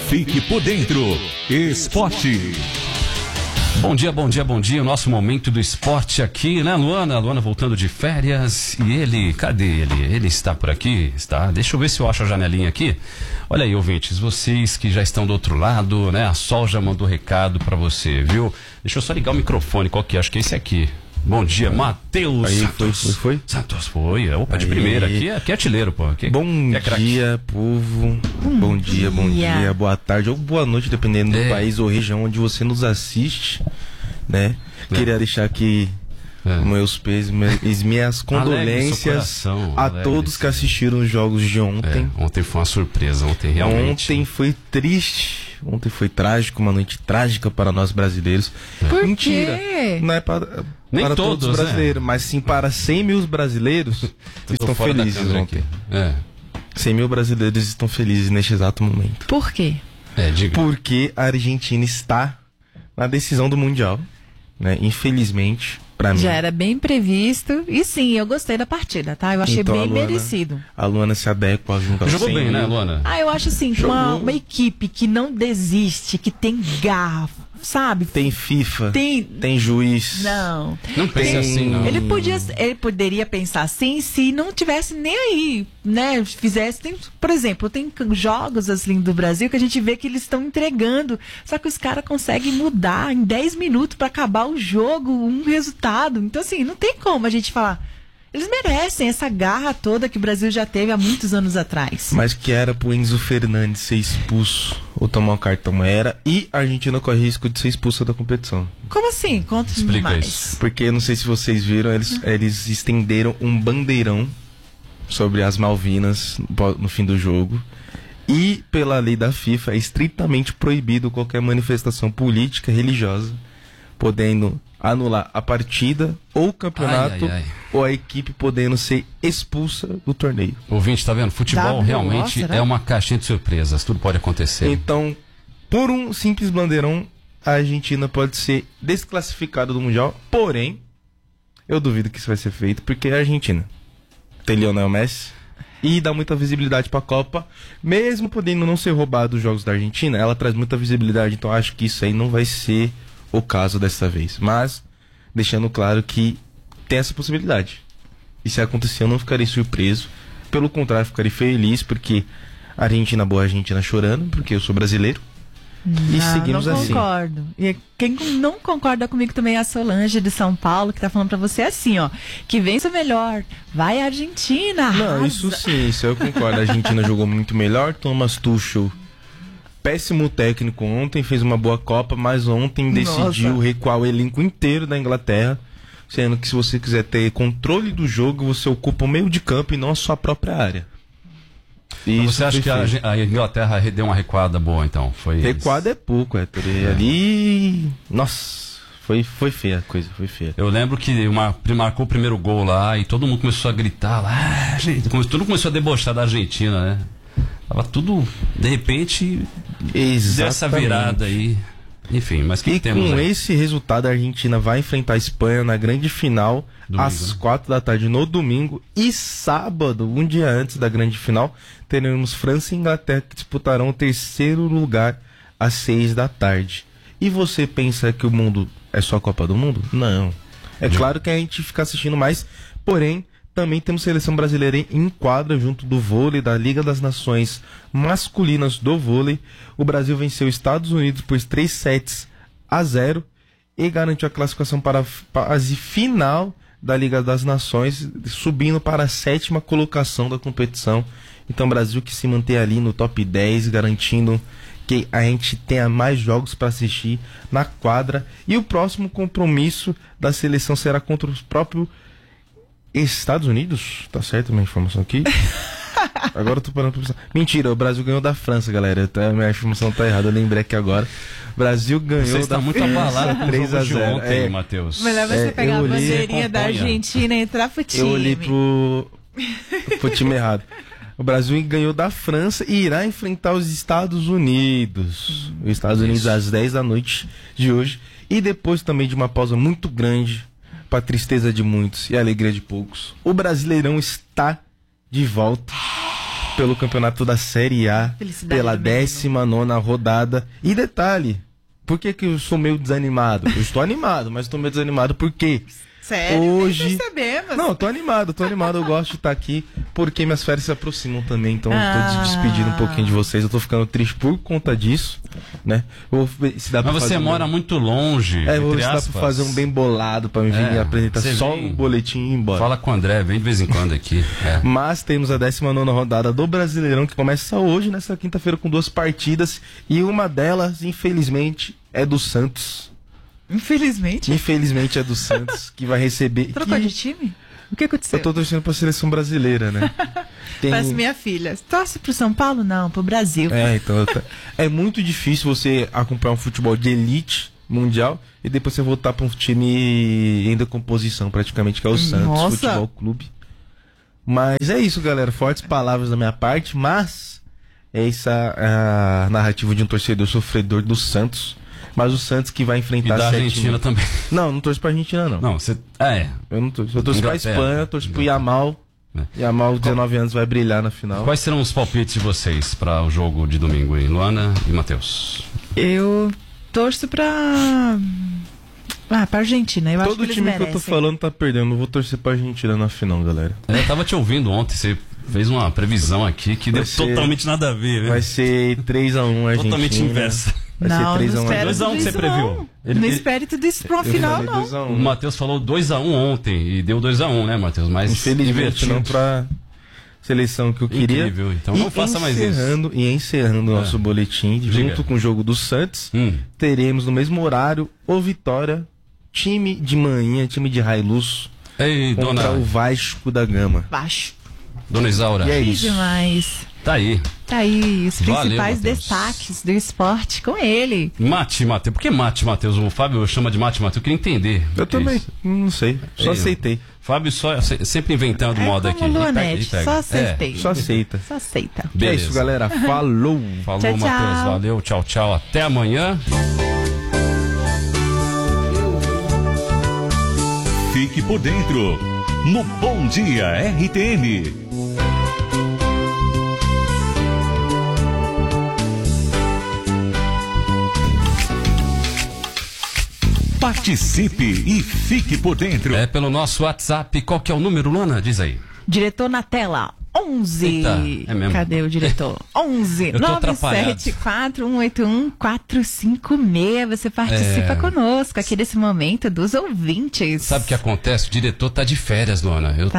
Fique por dentro. Esporte. Bom dia, bom dia, bom dia. O nosso momento do esporte aqui, né, Luana? A Luana voltando de férias. E ele, cadê ele? Ele está por aqui? Está. Deixa eu ver se eu acho a janelinha aqui. Olha aí, ouvintes, vocês que já estão do outro lado, né? A Sol já mandou recado pra você, viu? Deixa eu só ligar o microfone, qual que é? Acho que é esse aqui. Bom dia, Matheus Aí, Santos. foi? Santos, foi. Opa, de primeira. Aqui é artilheiro, pô. Bom dia, povo. Bom dia, boa tarde ou boa noite, dependendo do país ou região onde você nos assiste, né? Queria deixar aqui meus pesos, minhas condolências a todos que assistiram os jogos de ontem. Ontem foi uma surpresa, ontem realmente. Ontem foi triste, ontem foi trágico, uma noite trágica para nós brasileiros. Por Mentira, quê? não é para todos os brasileiros, mas sim para 100 mil brasileiros que estão felizes ontem. 100 mil brasileiros estão felizes neste exato momento. Por quê? Diga. Porque a Argentina está na decisão do Mundial, né? Infelizmente, para mim. Já era bem previsto. E sim, eu gostei da partida, tá? Eu achei Então, bem Luana, merecido. A Luana se adequa junto a Jogou bem, né, Luana? Eu acho assim, uma equipe que não desiste, que tem garra, sabe? Tem FIFA, tem juiz. Não pensa assim, não. Ele poderia pensar assim se não tivesse nem aí, né? Por exemplo, tem jogos assim do Brasil que a gente vê que eles estão entregando, só que os caras conseguem mudar em 10 minutos para acabar o jogo, um resultado. Então assim, não tem como a gente falar. Eles merecem essa garra toda que o Brasil já teve há muitos anos atrás. Mas que era pro Enzo Fernandes ser expulso ou tomar um cartão era, e a Argentina corre risco de ser expulsa da competição. Como assim? Conta-me Explica mais. isso. Porque, não sei se vocês viram, eles estenderam um bandeirão sobre as Malvinas no fim do jogo. E, pela lei da FIFA, é estritamente proibido qualquer manifestação política, religiosa, podendo anular a partida ou o campeonato, ou a equipe podendo ser expulsa do torneio. Ouvinte, tá vendo? Futebol realmente é uma caixinha de surpresas, tudo pode acontecer. Então, por um simples bandeirão, a Argentina pode ser desclassificada do Mundial, porém, eu duvido que isso vai ser feito, porque a Argentina tem Lionel Messi e dá muita visibilidade para a Copa, mesmo podendo não ser roubado os jogos da Argentina, ela traz muita visibilidade, então acho que isso aí não vai ser o caso dessa vez, mas deixando claro que tem essa possibilidade. E se acontecer, eu não ficarei surpreso, pelo contrário, ficarei feliz, porque a Argentina boa, a Argentina chorando, porque eu sou brasileiro. E seguimos assim. Não concordo. E quem não concorda comigo também é a Solange de São Paulo, que tá falando pra você assim, ó, que vença melhor, vai Argentina, arrasa. Não, isso sim, isso eu concordo. A Argentina jogou muito melhor, Thomas Tuchel, péssimo técnico ontem, fez uma boa Copa, mas ontem decidiu recuar o elenco inteiro da Inglaterra, sendo que se você quiser ter controle do jogo, você ocupa o meio de campo e não a sua própria área. E você acha que a Inglaterra deu uma recuada boa, então? Recuada é pouco, Héctor. Ali... Nossa, foi feia a coisa, foi feia. Eu lembro que marcou o primeiro gol lá e todo mundo começou a gritar lá, gente, todo mundo começou a debochar da Argentina, né? Tava tudo, de repente, dessa virada aí. Enfim, mas que temos com aí? Esse resultado, a Argentina vai enfrentar a Espanha na grande final, às 4 da tarde no domingo. E sábado, um dia antes da grande final, teremos França e Inglaterra que disputarão o terceiro lugar às 6 da tarde. E você pensa que o mundo é só a Copa do Mundo? Não. É claro que a gente fica assistindo mais, porém, também temos seleção brasileira em quadra junto do vôlei, da Liga das Nações masculinas do vôlei. O Brasil venceu os Estados Unidos por 3-0 e garantiu a classificação para a fase final da Liga das Nações, subindo para a 7ª colocação da competição. Então o Brasil que se mantém ali no top 10, garantindo que a gente tenha mais jogos para assistir na quadra. E o próximo compromisso da seleção será contra os próprios Estados Unidos, tá certo a minha informação aqui? Agora eu tô parando pra pensar. Mentira, o Brasil ganhou da França, galera. A minha informação tá errada, eu lembrei aqui agora. O Brasil ganhou Você está da muito abalado 3-0 ontem, Matheus. Melhor você pegar a bandeirinha da Argentina e entrar pro time. Eu olhei pro time errado. O Brasil ganhou da França e irá enfrentar os Estados Unidos. Os Estados Unidos às 10 da noite de hoje. E depois também de uma pausa muito grande, para tristeza de muitos e alegria de poucos, o Brasileirão está de volta. pelo campeonato da Série A, pela 19ª rodada. E detalhe, por que eu sou meio desanimado? Eu estou animado, mas estou meio desanimado porque... Sério? Hoje... Percebemos. Não, tô animado, eu gosto de estar aqui, porque minhas férias se aproximam também, então eu tô despedindo um pouquinho de vocês, eu tô ficando triste por conta disso, né? Se dá pra Mas você mora muito longe, vou ver se dá pra fazer um bem bolado pra me vir e apresentar só um boletim e ir embora. Fala com o André, vem de vez em quando aqui. Mas temos a 19ª rodada do Brasileirão, que começa hoje, nessa quinta-feira, com 2 partidas, e uma delas, infelizmente, é do Santos. Infelizmente é do Santos, que vai receber... Trocou de time? O que aconteceu? Eu tô torcendo pra seleção brasileira, né? Parece minha filha. Torce pro São Paulo? Não, pro Brasil. Então... É muito difícil você acompanhar um futebol de elite mundial e depois você voltar pra um time em decomposição, praticamente, que é o Santos Futebol Clube. Mas é isso, galera. Fortes palavras da minha parte, mas... Essa é a narrativa de um torcedor sofredor do Santos. Mas o Santos que vai enfrentar... E da Argentina também. Não torço pra Argentina, não. Não, você... Eu não torço. Eu torço pra Espanha, eu torço pro Yamal. Yamal, 19 anos, vai brilhar na final. Quais serão os palpites de vocês para o jogo de domingo, hein? Luana e Matheus? Eu torço pra Argentina. Eu acho que eles time merecem. que eu tô falando tá perdendo. Não vou torcer pra Argentina na final, galera. Eu tava te ouvindo ontem, você fez uma previsão aqui que deu totalmente nada a ver, né? Vai ser 3-1 Argentina. Totalmente inversa. Vai ser 3-1. 2-1 que você previu. Não espere tudo isso pra uma final, não. O O Matheus falou 2-1 ontem e deu 2-1, né, Matheus? Mas infelizmente não pra seleção que eu queria. Incrível, então não faça mais isso. E encerrando o nosso boletim, junto com o jogo do Santos, teremos no mesmo horário o Vitória, time de manhã, time de Railuz, contra o Vasco da Gama. Dona Isaura. E é isso. Demais. Tá aí. Os principais destaques do esporte com ele. Mate, Matheus. Por que Mate, Matheus? O Fábio chama de Mate, Matheus. Eu queria entender. Eu também. Não sei. Só aceitei. Fábio sempre inventando moda aqui. Luanete, só aceitei. Só aceita. Só aceita. É isso, galera. Falou. Falou, Matheus. Valeu. Tchau, tchau. Até amanhã. Fique por dentro no Bom Dia RTM. Participe e fique por dentro. É pelo nosso WhatsApp. Qual que é o número, Luana? Diz aí. Diretor na tela. 11. Eita, é mesmo? Cadê o diretor? 11 974 181 456. Você participa conosco aqui desse momento dos ouvintes. Sabe o que acontece? O diretor tá de férias, Luana. Eu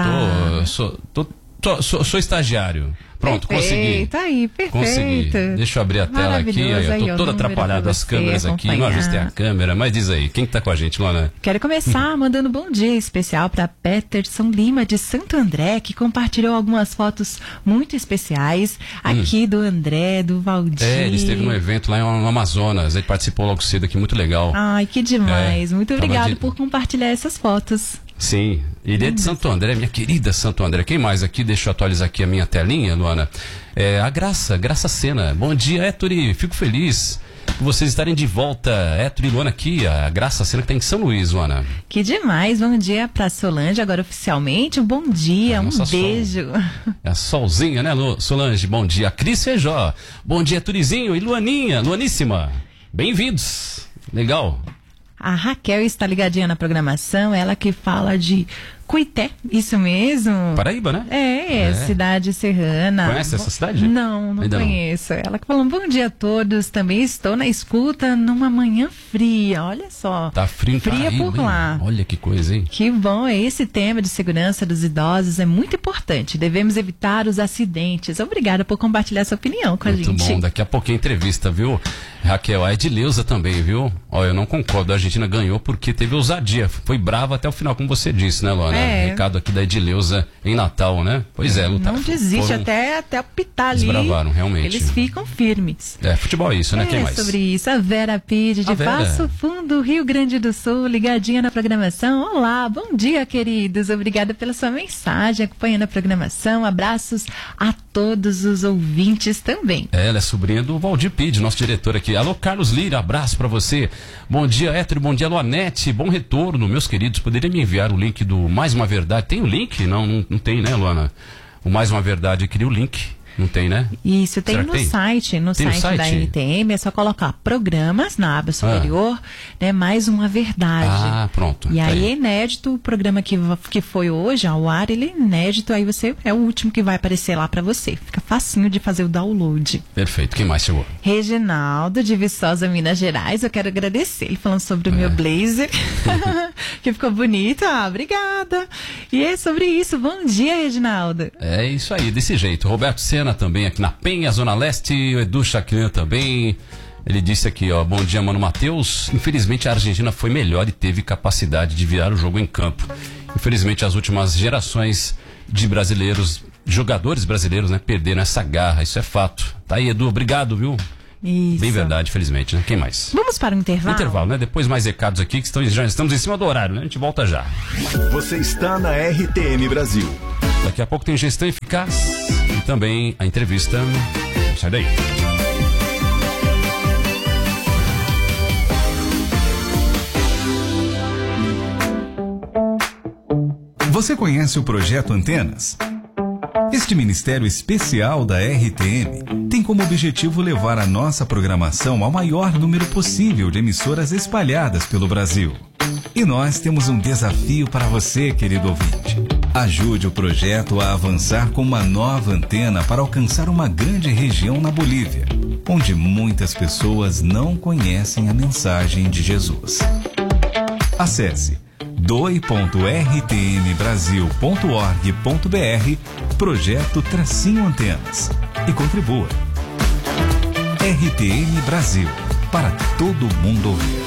sou estagiário. Pronto, consegui. Tá aí, perfeito. Consegui. Deixa eu abrir a tela aqui. Eu tô todo atrapalhado, as câmeras aqui. Não ajustei a câmera, mas diz aí, quem que tá com a gente, Luana? Quero começar mandando um bom dia especial para Peterson Lima, de Santo André, que compartilhou algumas fotos muito especiais aqui do André, do Valdir. Ele esteve num evento lá no Amazonas. Ele participou logo cedo aqui, muito legal. Ai, que demais. Muito obrigado por compartilhar essas fotos. Sim, ele é de Santo André, minha querida Santo André. Quem mais aqui? Deixa eu atualizar aqui a minha telinha, Luana. A Graça Sena. Bom dia, Héctor, fico feliz por vocês estarem de volta. Héctor e Luana aqui, a Graça Sena que tá em São Luís, Luana. Que demais, bom dia pra Solange, agora oficialmente, um bom dia, um beijo. É a Solzinha, né, Solange? Bom dia. A Cris Feijó. Bom dia, Turizinho e Luaníssima. Bem-vindos. Legal. A Raquel está ligadinha na programação, ela que fala de Cuité, isso mesmo. Paraíba, né? Cidade serrana. Conhece essa cidade? Não conheço. Ela que falou, bom dia a todos, também estou na escuta numa manhã fria, olha só. Tá frio em Fria Paraíba, por lá. Hein? Olha que coisa, hein? Que bom, esse tema de segurança dos idosos é muito importante, devemos evitar os acidentes. Obrigada por compartilhar sua opinião com a gente. Muito bom, daqui a pouquinho entrevista, viu? Raquel, a Edileuza também, viu? Eu não concordo, a Argentina ganhou porque teve ousadia, foi brava até o final, como você disse, né, Luana? Recado aqui da Edileuza em Natal, né? Pois é, lutar. Não desiste até pitar ali. Desbravaram, realmente. Eles ficam firmes. Futebol é isso, né? Quem mais? Sobre isso, a Vera Pide, de Passo Fundo, Rio Grande do Sul, ligadinha na programação. Olá, bom dia, queridos. Obrigada pela sua mensagem, acompanhando a programação. Abraços a todos os ouvintes também. Ela é sobrinha do Valdir Pide, nosso diretor aqui. Alô, Carlos Lira, abraço pra você. Bom dia, Héctor, bom dia, Luanete, bom retorno, meus queridos. Poderia me enviar o link do Mais Uma Verdade? Tem o link? Não tem, né, Luana? O Mais Uma Verdade, eu queria o link. Não tem, né? Isso, tem no site. No site da RTM, é só colocar programas na aba superior, né? Mais uma verdade. Ah, pronto. E aí é inédito, o programa que foi hoje ao ar, ele é inédito, aí você é o último que vai aparecer lá pra você. Fica facinho de fazer o download. Perfeito. Quem mais chegou? Reginaldo, de Viçosa, Minas Gerais. Eu quero agradecer ele falando sobre o meu blazer, que ficou bonito. Ah, obrigada. E é sobre isso. Bom dia, Reginaldo. É isso aí, desse jeito. Roberto Sena também aqui na Penha, Zona Leste. O Edu Chacrin também. Ele disse aqui, ó, bom dia, Mano Matheus. Infelizmente a Argentina foi melhor e teve capacidade de virar o jogo em campo. Infelizmente as últimas gerações de brasileiros, jogadores brasileiros, né, perderam essa garra. Isso é fato. Tá aí, Edu, obrigado, viu? Isso. Bem verdade, felizmente, né? Quem mais? Vamos para o intervalo? Intervalo, né? Depois mais recados aqui, que já estamos em cima do horário, né? A gente volta já. Você está na RTM Brasil. Daqui a pouco tem Gestão Eficaz e também a entrevista. Sai daí. Você conhece o Projeto Antenas? Este ministério especial da RTM tem como objetivo levar a nossa programação ao maior número possível de emissoras espalhadas pelo Brasil. E nós temos um desafio para você, querido ouvinte. Ajude o projeto a avançar com uma nova antena para alcançar uma grande região na Bolívia, onde muitas pessoas não conhecem a mensagem de Jesus. Acesse doi.rtmbrasil.org.br Projeto-Antenas e contribua. RTM Brasil, para todo mundo ouvir.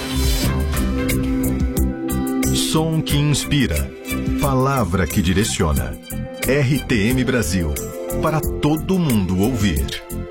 Som que inspira, palavra que direciona. RTM Brasil, para todo mundo ouvir.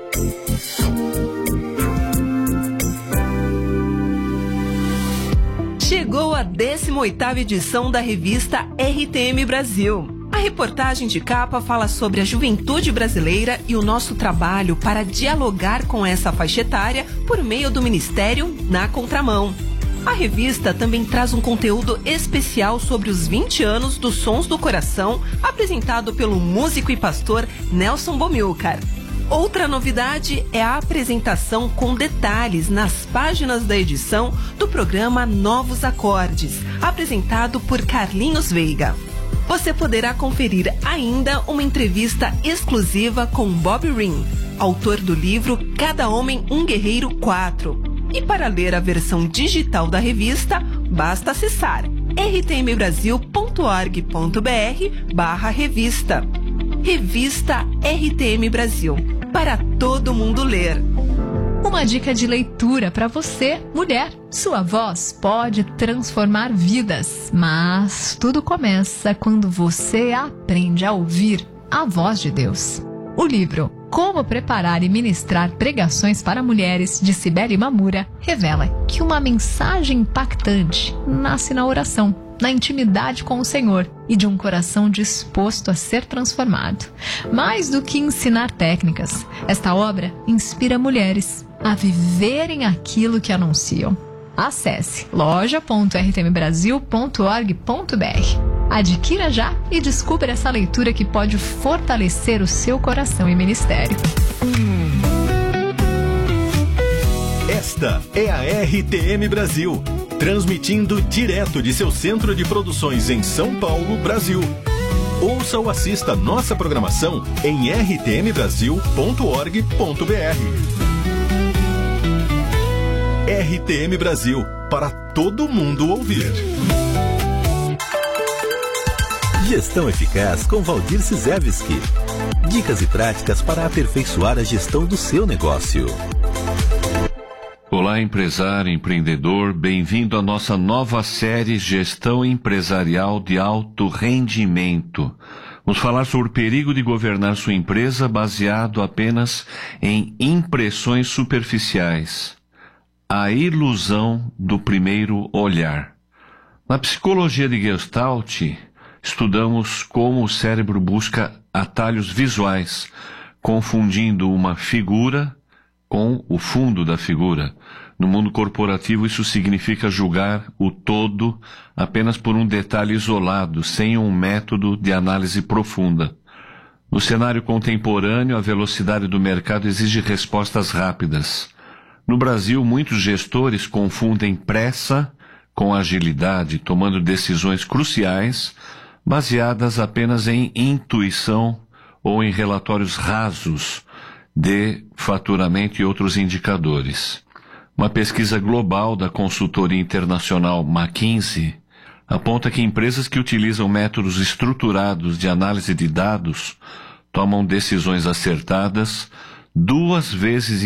Chegou a 18ª edição da revista RTM Brasil. A reportagem de capa fala sobre a juventude brasileira e o nosso trabalho para dialogar com essa faixa etária por meio do Ministério Na Contramão. A revista também traz um conteúdo especial sobre os 20 anos dos Sons do Coração, apresentado pelo músico e pastor Nelson Bomilcar. Outra novidade é a apresentação com detalhes nas páginas da edição do programa Novos Acordes, apresentado por Carlinhos Veiga. Você poderá conferir ainda uma entrevista exclusiva com Bob Ring, autor do livro Cada Homem um Guerreiro 4. E para ler a versão digital da revista, basta acessar rtmbrasil.org.br/revista. Revista RTM Brasil, para todo mundo ler. Uma dica de leitura para você, mulher. Sua voz pode transformar vidas, mas tudo começa quando você aprende a ouvir a voz de Deus. O livro Como Preparar e Ministrar Pregações para Mulheres, de Cibele Mamura, revela que uma mensagem impactante nasce na oração, na intimidade com o Senhor e de um coração disposto a ser transformado. Mais do que ensinar técnicas, esta obra inspira mulheres a viverem aquilo que anunciam. Acesse loja.rtmbrasil.org.br. Adquira já e descubra essa leitura que pode fortalecer o seu coração e ministério. Esta é a RTM Brasil, transmitindo direto de seu centro de produções em São Paulo, Brasil. Ouça ou assista nossa programação em rtmbrasil.org.br. RTM Brasil, para todo mundo ouvir. Gestão Eficaz com Valdir Cizevski. Dicas e práticas para aperfeiçoar a gestão do seu negócio. Olá, empresário, empreendedor, bem-vindo à nossa nova série Gestão Empresarial de Alto Rendimento. Vamos falar sobre o perigo de governar sua empresa baseado apenas em impressões superficiais. A ilusão do primeiro olhar. Na psicologia de Gestalt, estudamos como o cérebro busca atalhos visuais, confundindo uma figura com o fundo da figura. No mundo corporativo, isso significa julgar o todo apenas por um detalhe isolado, sem um método de análise profunda. No cenário contemporâneo, a velocidade do mercado exige respostas rápidas. No Brasil, muitos gestores confundem pressa com agilidade, tomando decisões cruciais baseadas apenas em intuição ou em relatórios rasos de faturamento e outros indicadores. Uma pesquisa global da consultoria internacional McKinsey aponta que empresas que utilizam métodos estruturados de análise de dados tomam decisões acertadas 2,5 vezes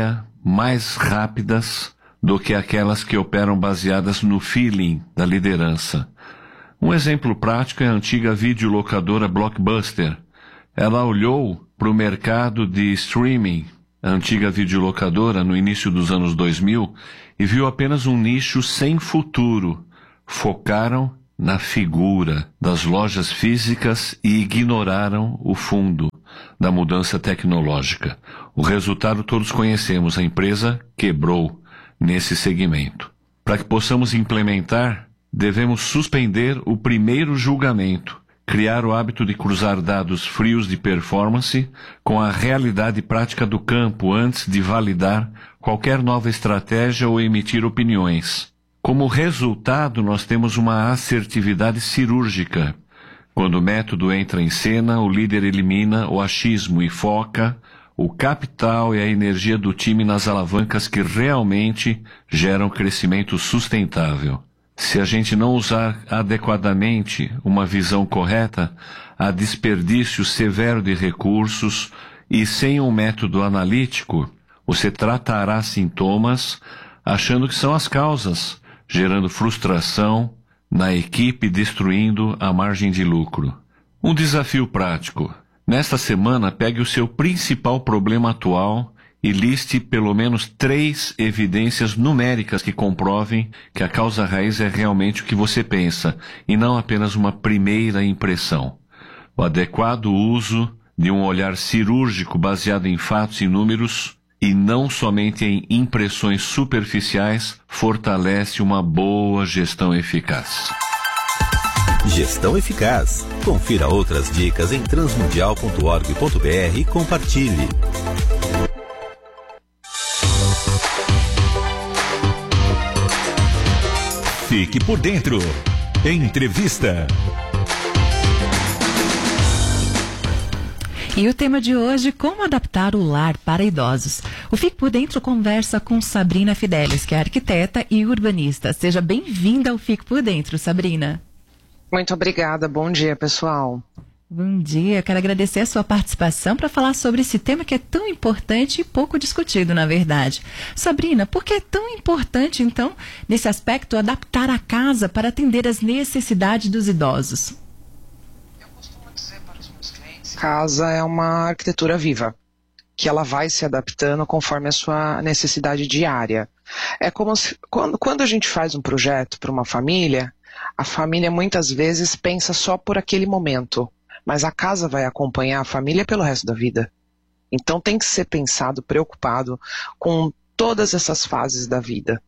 mais rápidas do que aquelas que operam baseadas no feeling da liderança. Um exemplo prático é a antiga videolocadora Blockbuster. Ela olhou para o mercado de streaming, a antiga videolocadora, no início dos anos 2000, e viu apenas um nicho sem futuro. Focaram na figura das lojas físicas e ignoraram o fundo da mudança tecnológica. O resultado todos conhecemos, a empresa quebrou nesse segmento. Para que possamos implementar, devemos suspender o primeiro julgamento, criar o hábito de cruzar dados frios de performance com a realidade prática do campo antes de validar qualquer nova estratégia ou emitir opiniões. Como resultado, nós temos uma assertividade cirúrgica. Quando o método entra em cena, o líder elimina o achismo e foca o capital e a energia do time nas alavancas que realmente geram crescimento sustentável. Se a gente não usar adequadamente uma visão correta, há desperdício severo de recursos e sem um método analítico, você tratará sintomas achando que são as causas, gerando frustração na equipe e destruindo a margem de lucro. Um desafio prático. Nesta semana, pegue o seu principal problema atual e liste pelo menos 3 evidências numéricas que comprovem que a causa raiz é realmente o que você pensa, e não apenas uma primeira impressão. O adequado uso de um olhar cirúrgico baseado em fatos e números, e não somente em impressões superficiais, fortalece uma boa gestão eficaz. Gestão eficaz. Confira outras dicas em transmundial.org.br e compartilhe. Fique por dentro. Entrevista. E o tema de hoje, como adaptar o lar para idosos. O Fique por Dentro conversa com Sabrina Fidelis, que é arquiteta e urbanista. Seja bem-vinda ao Fique por Dentro, Sabrina. Muito obrigada. Bom dia, pessoal. Bom dia. Quero agradecer a sua participação para falar sobre esse tema que é tão importante e pouco discutido, na verdade. Sabrina, por que é tão importante, então, nesse aspecto, adaptar a casa para atender às necessidades dos idosos? Casa é uma arquitetura viva, que ela vai se adaptando conforme a sua necessidade diária. É como se, quando a gente faz um projeto para uma família, a família muitas vezes pensa só por aquele momento, mas a casa vai acompanhar a família pelo resto da vida. Então tem que ser pensado, preocupado com todas essas fases da vida.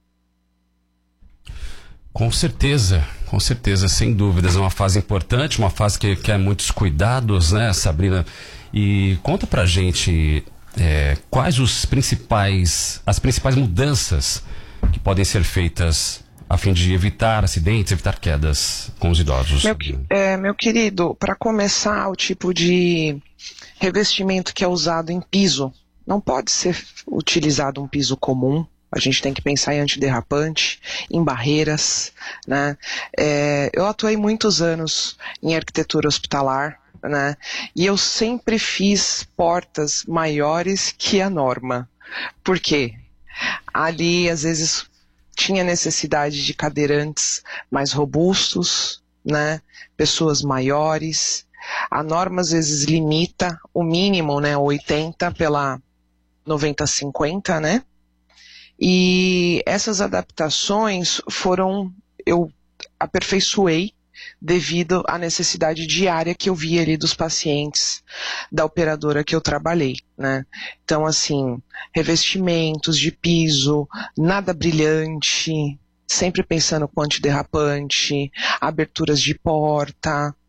Com certeza, sem dúvidas. É uma fase importante, uma fase que quer muitos cuidados, né, Sabrina? E conta pra gente quais as principais mudanças que podem ser feitas a fim de evitar acidentes, evitar quedas com os idosos. Meu querido, para começar, o tipo de revestimento que é usado em piso não pode ser utilizado um piso comum. A gente tem que pensar em antiderrapante, em barreiras, né? Eu atuei muitos anos em arquitetura hospitalar, né? E eu sempre fiz portas maiores que a norma. Por quê? Ali, às vezes, tinha necessidade de cadeirantes mais robustos, né? Pessoas maiores. A norma, às vezes, limita o mínimo, né? 80 pela 90-50, né? E essas adaptações eu aperfeiçoei devido à necessidade diária que eu via ali dos pacientes da operadora que eu trabalhei, né? Então, assim, revestimentos de piso, nada brilhante, sempre pensando com antiderrapante, aberturas de porta,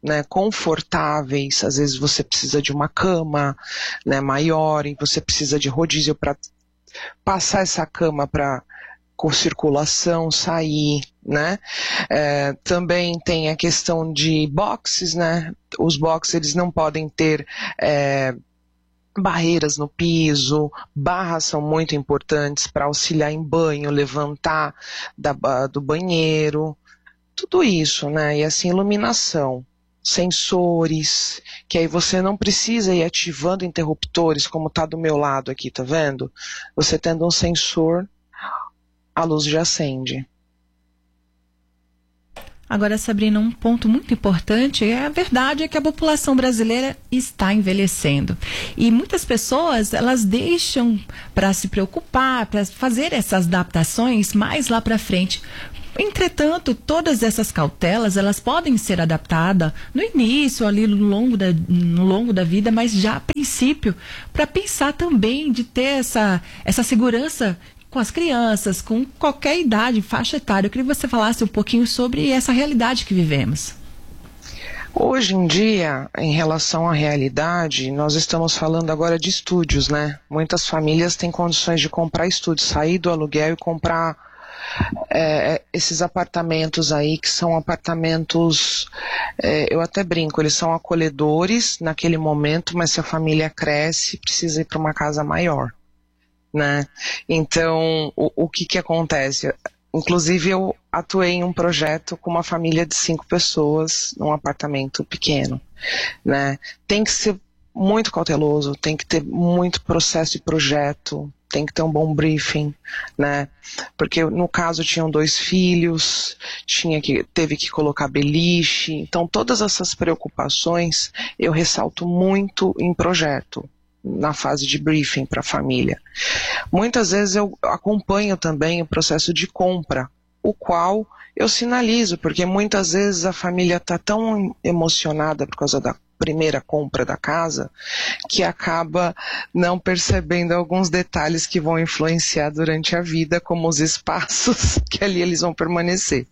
né, confortáveis. Às vezes você precisa de uma cama, né, maior, e você precisa de rodízio para passar essa cama para com circulação sair, né? Também tem a questão de boxes, né? Os boxes eles não podem ter barreiras no piso, barras são muito importantes para auxiliar em banho, levantar do banheiro, tudo isso, né? E assim, iluminação, sensores, que aí você não precisa ir ativando interruptores, como está do meu lado aqui, tá vendo? Você tendo um sensor, a luz já acende. Agora, Sabrina, um ponto muito importante é a verdade é que a população brasileira está envelhecendo. E muitas pessoas, elas deixam para se preocupar, para fazer essas adaptações mais lá para frente. Entretanto, todas essas cautelas, elas podem ser adaptadas no início, ali no longo da vida, mas já a princípio, para pensar também de ter essa segurança com as crianças, com qualquer idade, faixa etária. Eu queria que você falasse um pouquinho sobre essa realidade que vivemos. Hoje em dia, em relação à realidade, nós estamos falando agora de estúdios, né? Muitas famílias têm condições de comprar estúdios, sair do aluguel e comprar esses apartamentos aí, que são apartamentos, eu até brinco, eles são acolhedores naquele momento, mas se a família cresce, precisa ir para uma casa maior, né? Então, o que acontece? Inclusive, eu atuei em um projeto com uma família de 5 pessoas, num apartamento pequeno, né? Tem que ser muito cauteloso, tem que ter muito processo de projeto, tem que ter um bom briefing, né? Porque no caso tinham 2 filhos, teve que colocar beliche, então todas essas preocupações eu ressalto muito em projeto, na fase de briefing para a família. Muitas vezes eu acompanho também o processo de compra, o qual eu sinalizo, porque muitas vezes a família está tão emocionada por causa da primeira compra da casa, que acaba não percebendo alguns detalhes que vão influenciar durante a vida, como os espaços que ali eles vão permanecer.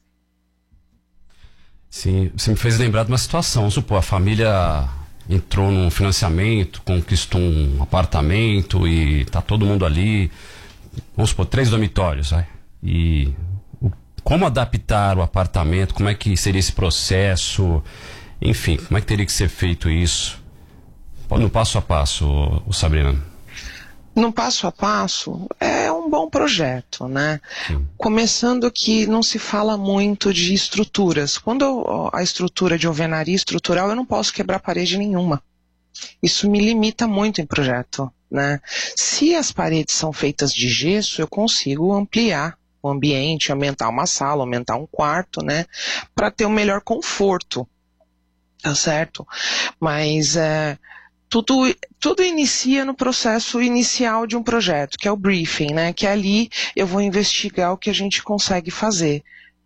Sim, você me fez lembrar de uma situação. Vamos supor, a família entrou num financiamento, conquistou um apartamento e tá todo mundo ali, vamos supor, 3 dormitórios, vai? E como adaptar o apartamento, como é que seria esse processo, enfim, como é que teria que ser feito isso? No passo a passo, Sabrina. No passo a passo é um bom projeto, né? Sim. Começando que não se fala muito de estruturas. Quando a estrutura de alvenaria estrutural, eu não posso quebrar parede nenhuma. Isso me limita muito em projeto, né? Se as paredes são feitas de gesso, eu consigo ampliar o ambiente, aumentar uma sala, aumentar um quarto, né? Para ter um melhor conforto, tá certo? Mas tudo inicia no processo inicial de um projeto, que é o briefing, né? Que ali eu vou investigar o que a gente consegue fazer.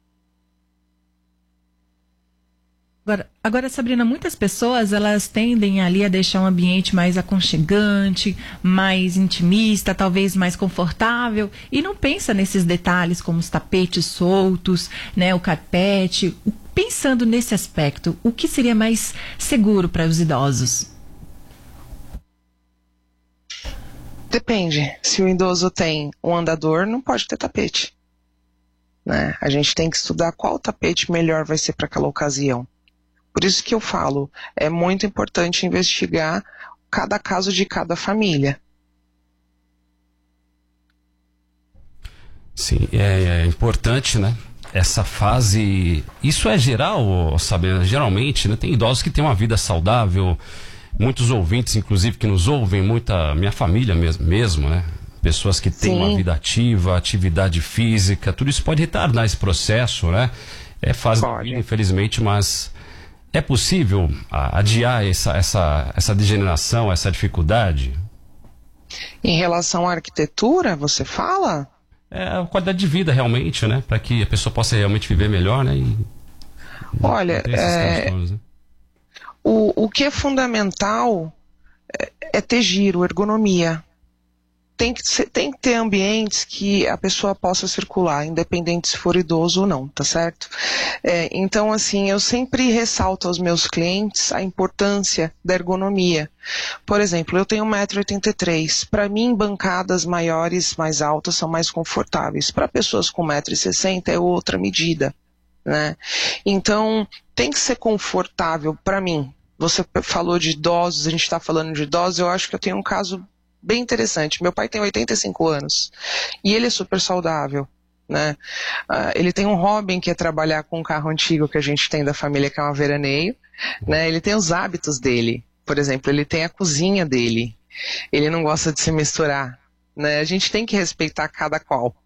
Agora, Sabrina, muitas pessoas, elas tendem ali a deixar um ambiente mais aconchegante, mais intimista, talvez mais confortável, e não pensa nesses detalhes como os tapetes soltos, né, o carpete. Pensando nesse aspecto, o que seria mais seguro para os idosos? Depende. Se o idoso tem um andador, não pode ter tapete, né? A gente tem que estudar qual tapete melhor vai ser para aquela ocasião. Por isso que eu falo, é muito importante investigar cada caso de cada família. Sim, é importante, né? Essa fase, isso é geral, Sabrina, geralmente, né? Tem idosos que têm uma vida saudável, muitos ouvintes, inclusive, que nos ouvem, minha família mesmo, né? Pessoas que têm uma vida ativa, atividade física, tudo isso pode retardar esse processo, né? É fase da vida, infelizmente, mas é possível adiar essa degeneração, essa dificuldade? Em relação à arquitetura, você fala? É a qualidade de vida, realmente, né? Para que a pessoa possa realmente viver melhor, né? Olha, né? O que é fundamental é ter giro, ergonomia, tem que ter ambientes que a pessoa possa circular, independente se for idoso ou não, tá certo? Então, assim, eu sempre ressalto aos meus clientes a importância da ergonomia. Por exemplo, eu tenho 1,83 m. Para mim, bancadas maiores, mais altas, são mais confortáveis. Para pessoas com 1,60 m é outra medida, né? Então, tem que ser confortável para mim. Você falou de idosos, a gente está falando de idosos, eu acho que eu tenho um caso bem interessante. Meu pai tem 85 anos e ele é super saudável, né? Ele tem um hobby que é trabalhar com um carro antigo que a gente tem da família, que é uma veraneio, né? Ele tem os hábitos dele, por exemplo, ele tem a cozinha dele, ele não gosta de se misturar, né? A gente tem que respeitar cada qual.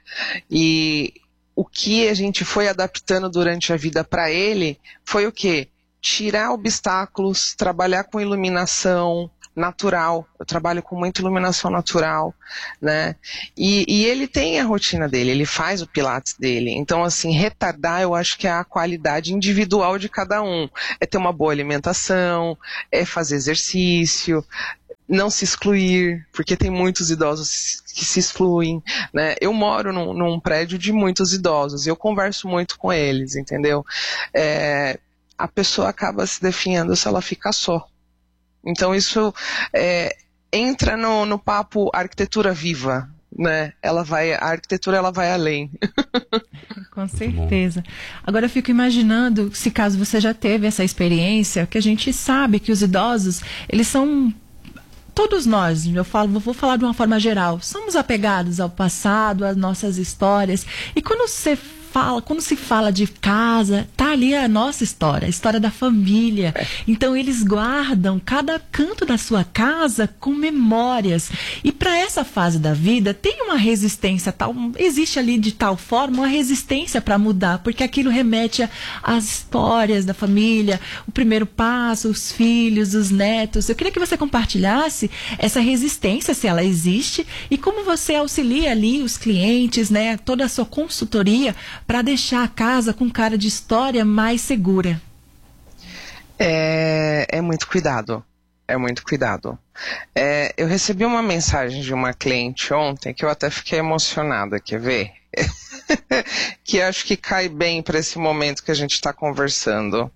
E o que a gente foi adaptando durante a vida para ele foi o quê? Tirar obstáculos, trabalhar com iluminação natural. Eu trabalho com muita iluminação natural, né? E ele tem a rotina dele, ele faz o pilates dele. Então, assim, retardar eu acho que é a qualidade individual de cada um. É ter uma boa alimentação, é fazer exercício, não se excluir, porque tem muitos idosos que se excluem, né? Eu moro num prédio de muitos idosos e eu converso muito com eles, entendeu? A pessoa acaba se definhando se ela fica só. Então isso entra no papo arquitetura viva, né? A arquitetura ela vai além. Com certeza. Agora eu fico imaginando, se caso você já teve essa experiência, que a gente sabe que os idosos, eles são... Todos nós, vou falar de uma forma geral, somos apegados ao passado, às nossas histórias. E quando se fala de casa, tá ali a nossa história, a história da família. Então eles guardam cada canto da sua casa com memórias. E para essa fase da vida tem uma resistência tal, existe ali de tal forma uma resistência para mudar, porque aquilo remete às histórias da família, o primeiro passo, os filhos, os netos. Eu queria que você compartilhasse essa resistência, se ela existe, e como você auxilia ali os clientes, né, toda a sua consultoria para deixar a casa com cara de história mais segura. É muito cuidado. É muito cuidado. Eu recebi uma mensagem de uma cliente ontem que eu até fiquei emocionada, quer ver? Que acho que cai bem para esse momento que a gente está conversando.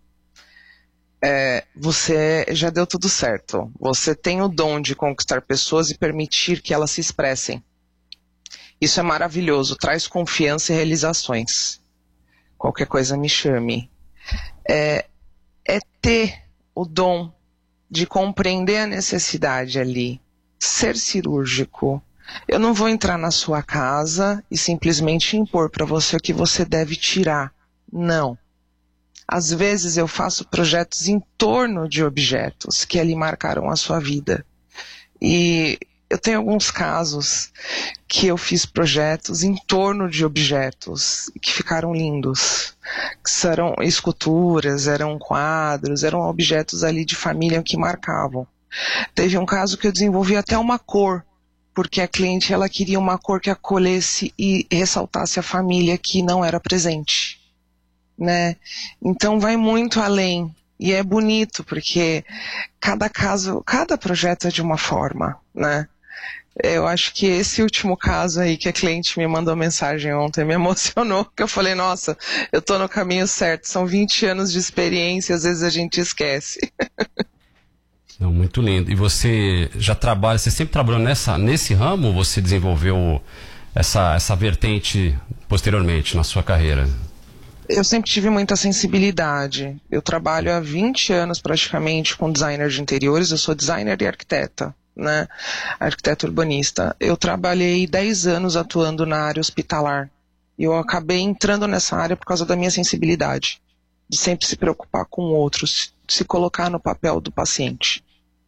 Você já deu tudo certo. Você tem o dom de conquistar pessoas e permitir que elas se expressem. Isso é maravilhoso, traz confiança e realizações. Qualquer coisa me chame. É ter o dom de compreender a necessidade ali, ser cirúrgico. Eu não vou entrar na sua casa e simplesmente impor para você o que você deve tirar. Não. Às vezes eu faço projetos em torno de objetos que ali marcaram a sua vida. E eu tenho alguns casos que eu fiz projetos em torno de objetos que ficaram lindos. Que eram esculturas, eram quadros, eram objetos ali de família que marcavam. Teve um caso que eu desenvolvi até uma cor, porque a cliente ela queria uma cor que acolhesse e ressaltasse a família que não era presente, né? Então vai muito além. E é bonito, porque cada projeto é de uma forma, né? Eu acho que esse último caso aí que a cliente me mandou mensagem ontem me emocionou, porque eu falei, nossa, eu tô no caminho certo, são 20 anos de experiência, às vezes a gente esquece. Não, muito lindo. E você já trabalha, você sempre trabalhou nesse ramo, ou você desenvolveu essa vertente posteriormente na sua carreira? Eu sempre tive muita sensibilidade. Eu trabalho há 20 anos praticamente com designer de interiores, eu sou designer e arquiteta, né? Arquiteto urbanista. Eu trabalhei 10 anos atuando na área hospitalar. E eu acabei entrando nessa área por causa da minha sensibilidade. De sempre se preocupar com outros, se colocar no papel do paciente.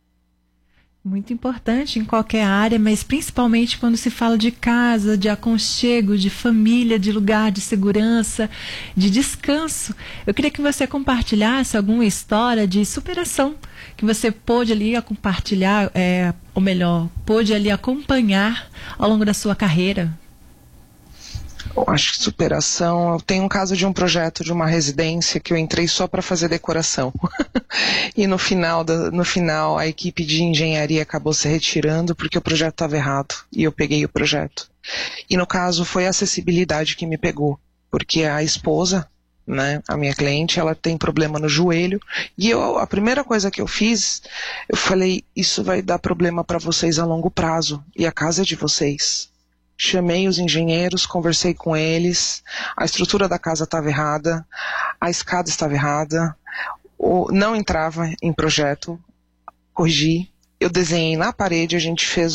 Muito importante em qualquer área, mas principalmente quando se fala de casa, de aconchego, de família, de lugar de segurança, de descanso. Eu queria que você compartilhasse alguma história de superação que você pôde ali compartilhar, ou melhor, pôde ali acompanhar ao longo da sua carreira. Eu acho que superação. Eu tenho um caso de um projeto de uma residência que eu entrei só para fazer decoração. E no final a equipe de engenharia acabou se retirando porque o projeto estava errado. E eu peguei o projeto. E no caso foi a acessibilidade que me pegou. Porque a esposa, né, a minha cliente, ela tem problema no joelho. E a primeira coisa que eu fiz, eu falei, isso vai dar problema para vocês a longo prazo. E a casa é de vocês. Chamei os engenheiros, conversei com eles, a estrutura da casa estava errada, a escada estava errada, não entrava em projeto, corrigi, eu desenhei na parede, a gente fez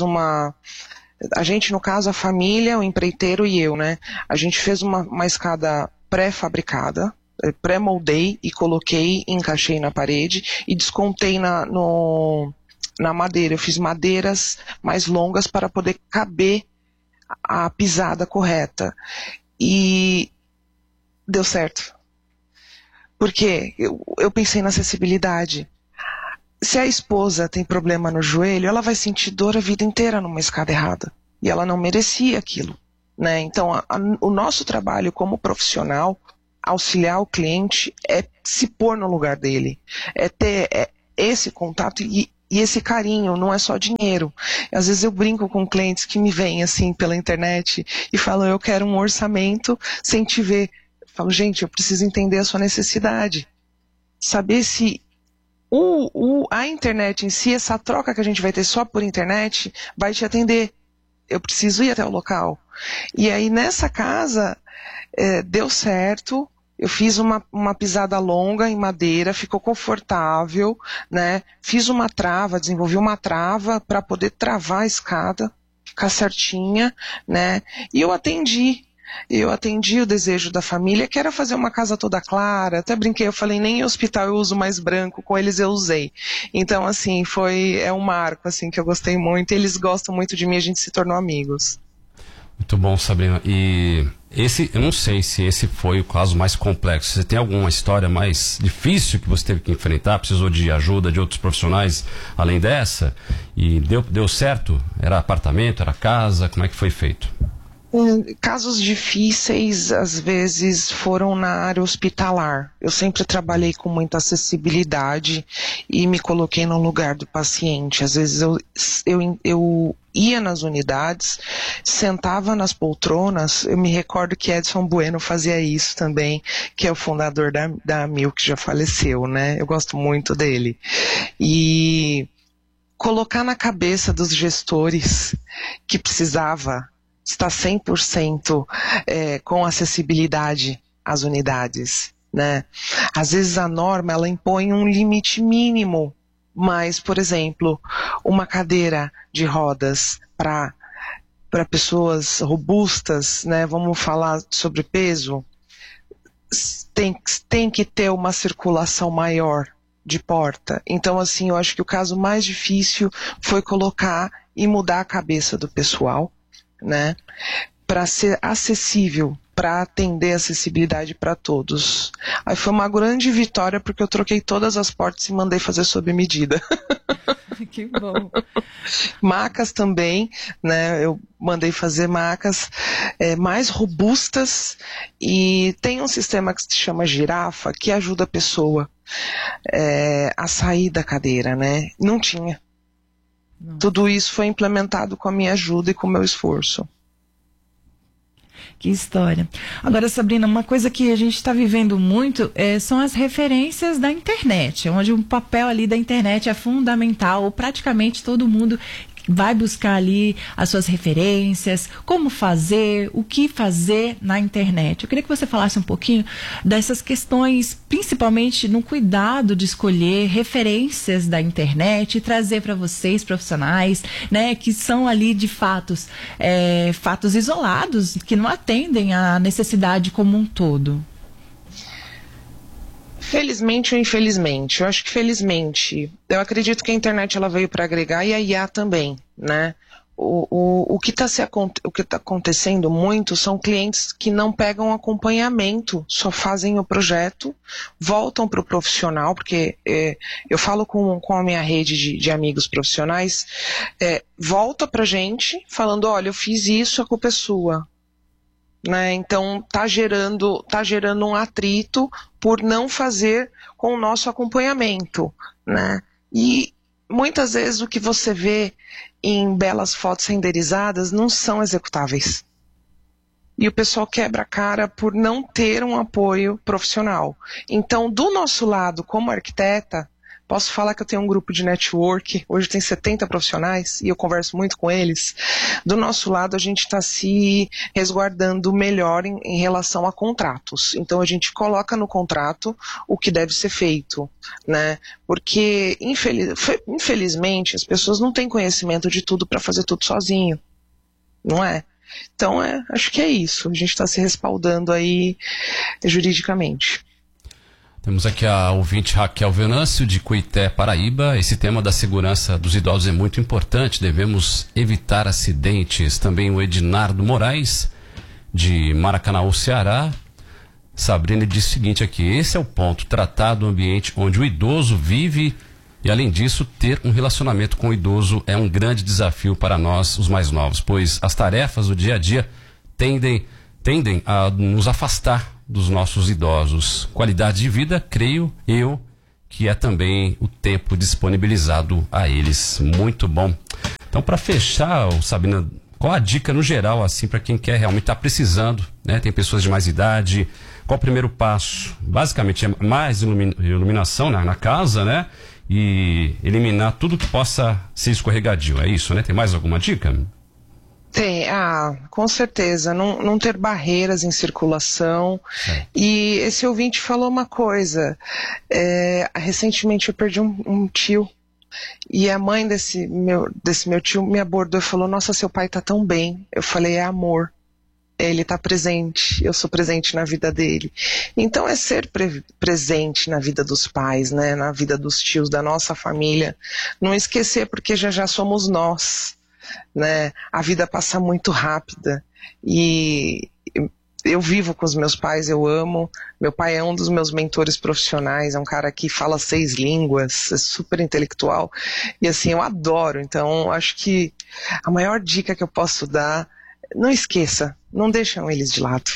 no caso a família, o empreiteiro e eu, né, a gente fez uma escada pré-fabricada, pré-moldei e coloquei, encaixei na parede e descontei na madeira, eu fiz madeiras mais longas para poder caber a pisada correta. E deu certo. Porque eu pensei na acessibilidade. Se a esposa tem problema no joelho, ela vai sentir dor a vida inteira numa escada errada. E ela não merecia aquilo, né? Então, o nosso trabalho como profissional, auxiliar o cliente, é se pôr no lugar dele. É ter esse contato e esse carinho, não é só dinheiro. Às vezes eu brinco com clientes que me vêm assim pela internet e falam, eu quero um orçamento sem te ver. Eu falo, gente, eu preciso entender a sua necessidade. Saber se a internet em si, essa troca que a gente vai ter só por internet, vai te atender. Eu preciso ir até o local. E aí nessa casa, deu certo. Eu fiz uma pisada longa em madeira, ficou confortável, né? Fiz uma trava, desenvolvi uma trava para poder travar a escada, ficar certinha, né? E eu atendi o desejo da família, que era fazer uma casa toda clara. Até brinquei, eu falei, nem em hospital eu uso mais branco, com eles eu usei. Então, assim, é um marco, assim, que eu gostei muito. Eles gostam muito de mim, a gente se tornou amigos. Muito bom, Sabrina. E eu não sei se esse foi o caso mais complexo. Você tem alguma história mais difícil que você teve que enfrentar? Precisou de ajuda de outros profissionais além dessa? E deu certo? Era apartamento, era casa? Como é que foi feito? Casos difíceis, às vezes, foram na área hospitalar. Eu sempre trabalhei com muita acessibilidade e me coloquei no lugar do paciente. Às vezes eu ia nas unidades, sentava nas poltronas. Eu me recordo que Edson Bueno fazia isso também, que é o fundador da AMIL, que já faleceu, né? Eu gosto muito dele. E colocar na cabeça dos gestores que precisava está 100% com acessibilidade às unidades, né? Às vezes a norma, ela impõe um limite mínimo, mas, por exemplo, uma cadeira de rodas para pessoas robustas, né? Vamos falar sobre peso, tem que ter uma circulação maior de porta. Então, assim, eu acho que o caso mais difícil foi colocar e mudar a cabeça do pessoal, né, para ser acessível, para atender a acessibilidade para todos. Aí foi uma grande vitória porque eu troquei todas as portas e mandei fazer sob medida. Que bom. Macas também, né, eu mandei fazer macas mais robustas e tem um sistema que se chama girafa que ajuda a pessoa a sair da cadeira, né? Não tinha. Não. Tudo isso foi implementado com a minha ajuda e com o meu esforço. Que história. Agora, Sabrina, uma coisa que a gente está vivendo muito são as referências da internet, onde o papel ali da internet é fundamental, ou praticamente todo mundo vai buscar ali as suas referências, como fazer, o que fazer na internet. Eu queria que você falasse um pouquinho dessas questões, principalmente no cuidado de escolher referências da internet e trazer para vocês, profissionais, né, que são ali de fatos isolados, que não atendem à necessidade como um todo. Felizmente ou infelizmente? Eu acho que felizmente. Eu acredito que a internet ela veio para agregar e a IA também, né? O que está acontecendo muito são clientes que não pegam acompanhamento, só fazem o projeto, voltam para o profissional, porque eu falo com a minha rede de amigos profissionais, volta para a gente falando, olha, eu fiz isso, a culpa é sua. né? Então tá gerando um atrito por não fazer com o nosso acompanhamento, né? E muitas vezes o que você vê em belas fotos renderizadas não são executáveis. E o pessoal quebra a cara por não ter um apoio profissional. Então, do nosso lado, como arquiteta, posso falar que eu tenho um grupo de network, hoje tem 70 profissionais, e eu converso muito com eles. Do nosso lado, a gente está se resguardando melhor em relação a contratos. Então, a gente coloca no contrato o que deve ser feito, né? Porque, infelizmente, as pessoas não têm conhecimento de tudo para fazer tudo sozinho, não é? Então, acho que é isso. A gente está se respaldando aí juridicamente. Temos aqui a ouvinte Raquel Venâncio, de Cuité, Paraíba. Esse tema da segurança dos idosos é muito importante, devemos evitar acidentes. Também o Ednardo Moraes, de Maracanaú, Ceará. Sabrina diz o seguinte aqui: esse é o ponto, tratar do ambiente onde o idoso vive e, além disso, ter um relacionamento com o idoso é um grande desafio para nós, os mais novos, pois as tarefas do dia a dia tendem a nos afastar dos nossos idosos. Qualidade de vida, creio eu, que é também o tempo disponibilizado a eles. Muito bom. Então, para fechar, Sabrina, qual a dica no geral, assim, para quem quer realmente estar precisando, né? Tem pessoas de mais idade. Qual o primeiro passo? Basicamente é mais iluminação na casa, né? E eliminar tudo que possa ser escorregadio. É isso, né? Tem mais alguma dica? Tem, com certeza, não ter barreiras em circulação. E esse ouvinte falou uma coisa, recentemente eu perdi um tio, e a mãe desse meu tio me abordou e falou: nossa, seu pai tá tão bem. Eu falei: é amor, ele tá presente, eu sou presente na vida dele. Então é ser presente na vida dos pais, né, na vida dos tios, da nossa família, não esquecer, porque já somos nós. Né? A vida passa muito rápida e eu vivo com os meus pais, eu amo. Meu pai é um dos meus mentores profissionais, é um cara que fala 6 línguas, é super intelectual e assim, eu adoro. Então acho que a maior dica que eu posso dar: não esqueça, não deixam eles de lado.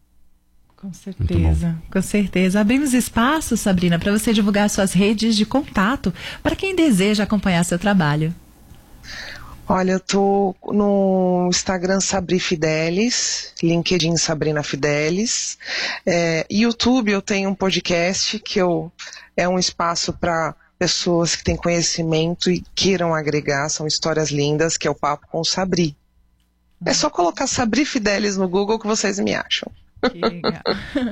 Com certeza, com certeza. Abrimos espaço, Sabrina, para você divulgar suas redes de contato para quem deseja acompanhar seu trabalho. Olha, eu tô no Instagram Sabri Fidelis, LinkedIn Sabrina Fidelis, YouTube eu tenho um podcast que é um espaço para pessoas que têm conhecimento e queiram agregar, são histórias lindas, que é o Papo com Sabri. É só colocar Sabri Fidelis no Google que vocês me acham. Que legal.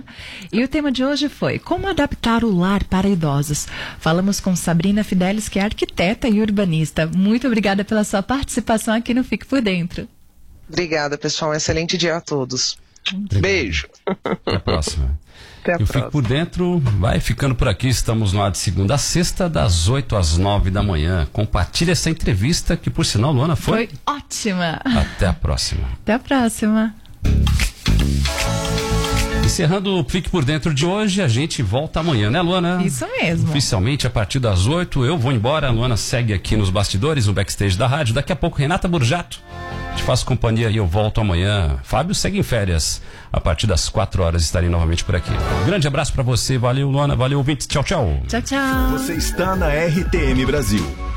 E o tema de hoje foi como adaptar o lar para idosos. Falamos com Sabrina Fidelis, que é arquiteta e urbanista. Muito obrigada pela sua participação aqui no Fique por Dentro. Obrigada, pessoal. Um excelente dia a todos. Beijo. Até a próxima. Eu Fico por Dentro, vai ficando por aqui. Estamos no ar de segunda a sexta, das 8 às 9 da manhã. Compartilhe essa entrevista, que por sinal, Luana, foi ótima. Até a próxima. Até a próxima. Encerrando o Fique por Dentro de hoje, a gente volta amanhã, né, Luana? Isso mesmo. Oficialmente, a partir das 8, eu vou embora. A Luana segue aqui nos bastidores, no backstage da rádio. Daqui a pouco, Renata Burjato te faço companhia e eu volto amanhã. Fábio segue em férias. A partir das 4 horas estarei novamente por aqui. Um grande abraço pra você. Valeu, Luana. Valeu, ouvintes. Tchau, tchau. Tchau, tchau. Você está na RTM Brasil.